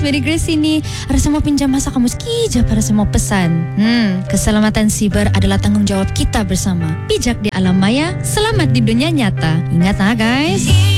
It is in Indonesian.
Mary Grace ini. Ada semua pinjam masa kamu sekija para semua pesan. Keselamatan siber adalah tanggung jawab kita bersama. Bijak di alam maya, selamat di dunia nyata. Ingat guys.